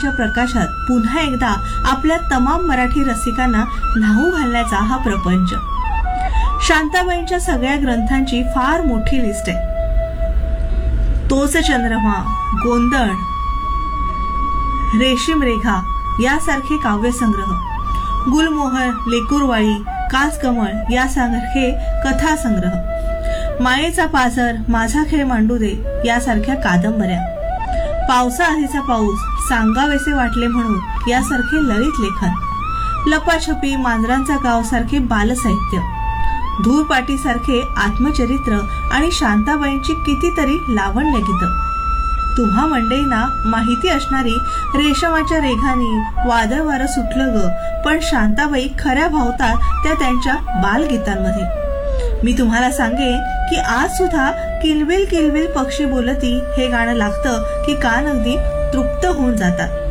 लाईटच्या प्रकाशात पुन्हा एकदा आपल्या तमाम मराठी रसिकांना न्हाऊ घालण्याचा हा प्रपंच. शांताबाईंच्या सगळ्या ग्रंथांची फार मोठी लिस्ट आहे. तोच चंद्रमा, गोंधळ, रेशीम रेघा यासारखे काव्यसंग्रह, गुलमोहर, लेकुरवाळी, कासकमळ यासारखे कथासंग्रह, मायेचा पाझर, माझा खेळ मांडू दे यासारख्या कादंबऱ्या, पावसाआधीचा पाऊस, सांगावेसे वाटले म्हणून यासारखे ललित लेखन, लपाछपी, मांजरांचा गाव सारखे बालसाहित्य, धूळपाटी सारखे आत्मचरित्र आणि शांताबाईंची कितीतरी लावण्य गीतं. तुम्हा मंडळींना माहिती असणारी रेशमाच्या रेघानी, वादळ वारं सुटलं ग, पण शांताबाई खऱ्या भावतात त्या त्यांच्या बालगीतांमध्ये. मी तुम्हाला सांगेन की आज सुद्धा किलबिल किलबिल पक्षी बोलती हे गाणं लागतं की कान अगदी तृप्त होऊन जातात.